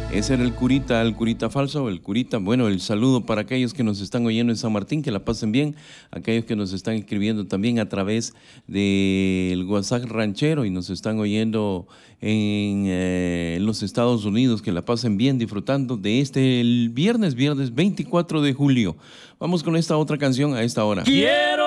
Ese era el curita falso, el curita. Bueno, el saludo para aquellos que nos están oyendo en San Martín, que la pasen bien. Aquellos que nos están escribiendo también a través del WhatsApp ranchero y nos están oyendo en los Estados Unidos, que la pasen bien disfrutando de el viernes 24 de julio. Vamos con esta otra canción a esta hora. Quiero